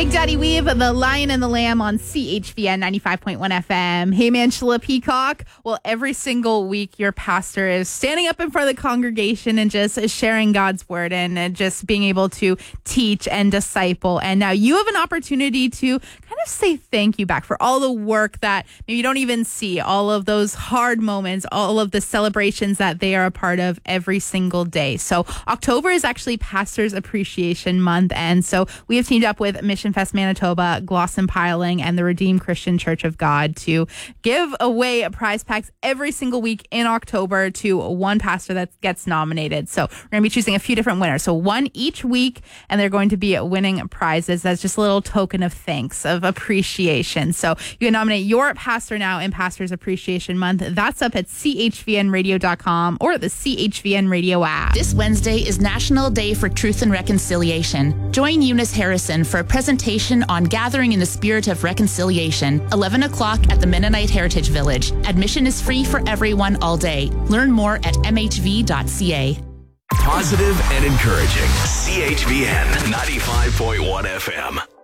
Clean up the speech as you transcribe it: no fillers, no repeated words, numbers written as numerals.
Big Daddy Weave, The Lion and the Lamb on CHVN 95.1 FM. Hey, Angela Peacock. Well, every single week, your pastor is standing up in front of the congregation and just sharing God's word and just being able to teach and disciple. And now you have an opportunity to kind of say thank you back for all the work that maybe you don't even see, all of those hard moments, all of the celebrations that they are a part of every single day. So October is actually Pastor's Appreciation Month. And so we have teamed up with Mission Fest Manitoba, Glosson Piling, and the Redeemed Christian Church of God to give away prize packs every single week in October to one pastor that gets nominated. So we're going to be choosing a few different winners. So one each week, and they're going to be winning prizes. That's just a little token of thanks, of appreciation. So you can nominate your pastor now in Pastor's Appreciation Month. That's up at chvnradio.com or the CHVN Radio app. This Wednesday is National Day for Truth and Reconciliation. Join Eunice Harrison for a presentation on gathering in the spirit of reconciliation, 11 o'clock at the Mennonite Heritage Village. Admission is free for everyone all day. Learn more at mhv.ca. Positive and encouraging. CHVN 95.1 FM.